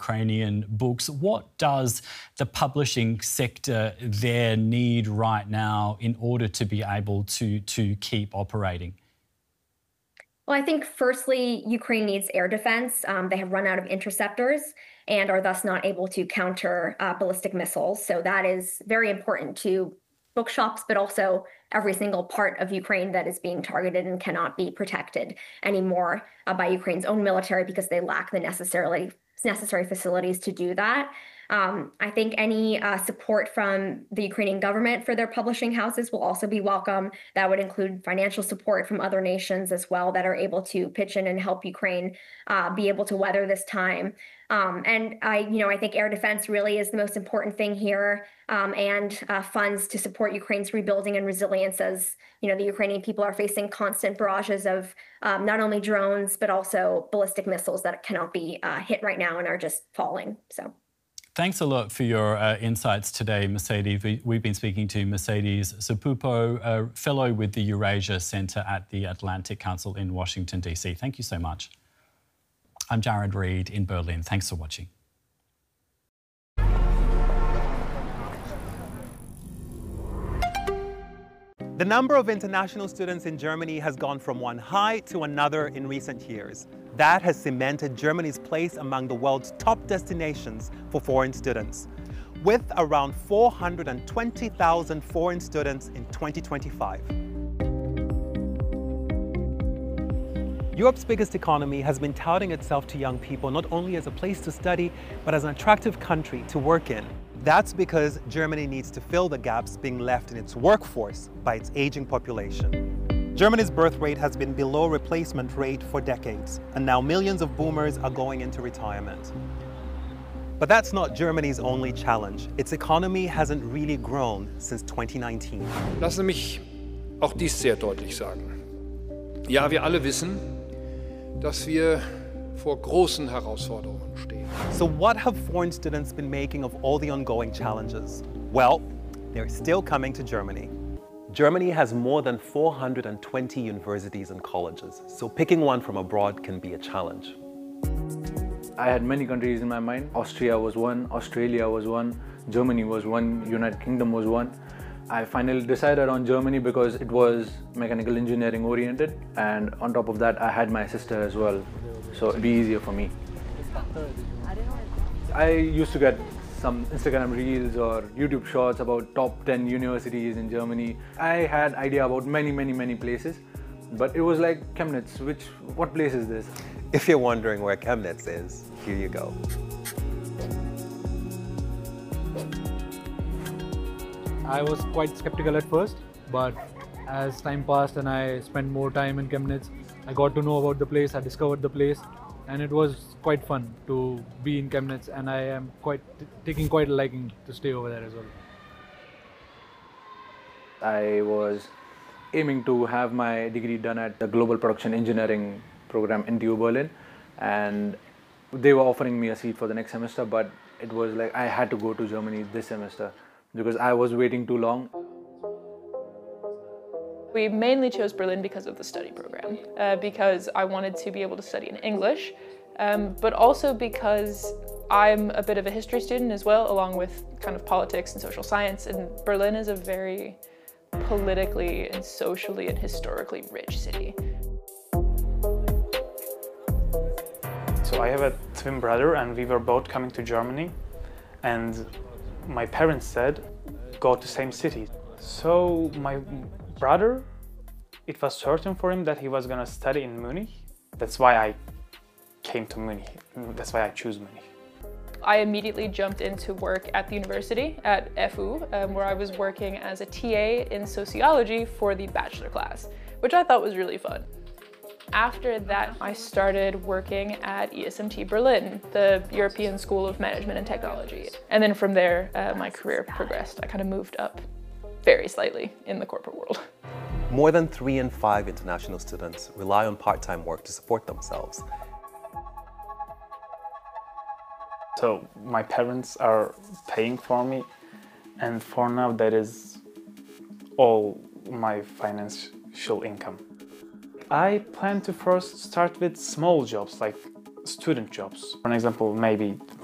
Ukrainian books. What does the publishing sector there need right now in order to be able to keep operating? Well, I think firstly, Ukraine needs air defense. They have run out of interceptors and are thus not able to counter ballistic missiles. So that is very important to bookshops, but also every single part of Ukraine that is being targeted and cannot be protected anymore by Ukraine's own military because they lack the necessary facilities to do that. I think any support from the Ukrainian government for their publishing houses will also be welcome. That would include financial support from other nations as well that are able to pitch in and help Ukraine be able to weather this time. And I think air defense really is the most important thing here, and funds to support Ukraine's rebuilding and resilience as, the Ukrainian people are facing constant barrages of not only drones, but also ballistic missiles that cannot be hit right now and are just falling. So. Thanks a lot for your insights today, Mercedes. We've been speaking to Mercedes Sapupo, a fellow with the Eurasia Centre at the Atlantic Council in Washington, DC. Thank you so much. I'm Jared Reid in Berlin. Thanks for watching. The number of international students in Germany has gone from one high to another in recent years. That has cemented Germany's place among the world's top destinations for foreign students, with around 420,000 foreign students in 2025. Europe's biggest economy has been touting itself to young people not only as a place to study, but as an attractive country to work in. That's because Germany needs to fill the gaps being left in its workforce by its aging population. Germany's birth rate has been below replacement rate for decades, and now millions of boomers are going into retirement. But that's not Germany's only challenge. Its economy hasn't really grown since 2019. Lassen Sie mich auch dies sehr deutlich sagen. Ja, wir alle wissen, dass wir vor großen Herausforderungen stehen. So what have foreign students been making of all the ongoing challenges? Well, they're still coming to Germany. Germany has more than 420 universities and colleges, so picking one from abroad can be a challenge. I had many countries in my mind. Austria was one, Australia was one, Germany was one, United Kingdom was one. I finally decided on Germany because it was mechanical engineering oriented, and on top of that I had my sister as well, so it'd be easier for me. I used to get some Instagram reels or YouTube shorts about top 10 universities in Germany. I had idea about many places, but it was like Chemnitz, what place is this? If you're wondering where Chemnitz is, here you go. I was quite skeptical at first, but as time passed and I spent more time in Chemnitz, I got to know about the place, I discovered the place, and it was quite fun to be in Chemnitz, and I am taking quite a liking to stay over there as well. I was aiming to have my degree done at the Global Production Engineering program in TU Berlin, and they were offering me a seat for the next semester, but it was like I had to go to Germany this semester because I was waiting too long. We mainly chose Berlin because of the study program, because I wanted to be able to study in English, but also because I'm a bit of a history student as well, along with kind of politics and social science, and Berlin is a very politically and socially and historically rich city. So I have a twin brother and we were both coming to Germany, and my parents said, go to same city. So my brother, it was certain for him that he was gonna study in Munich. That's why I came to Munich. That's why I choose Munich. I immediately jumped into work at the university at FU, where I was working as a TA in sociology for the bachelor class, which I thought was really fun. After that, I started working at ESMT Berlin, the European School of Management and Technology. And then from there, my career progressed. I kind of moved up very slightly in the corporate world. More than 3 in 5 international students rely on part-time work to support themselves. So my parents are paying for me, and for now that is all my financial income. I plan to first start with small jobs, like student jobs. For example, maybe